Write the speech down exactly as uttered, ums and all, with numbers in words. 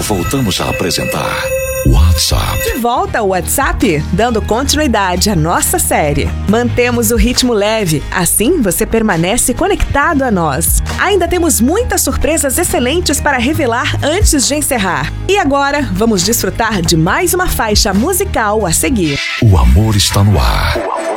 Voltamos a apresentar WhatsApp. De volta ao WhatsApp, dando continuidade à nossa série. Mantemos o ritmo leve, assim você permanece conectado a nós. Ainda temos muitas surpresas excelentes para revelar antes de encerrar. E agora, vamos desfrutar de mais uma faixa musical a seguir. O amor está no ar.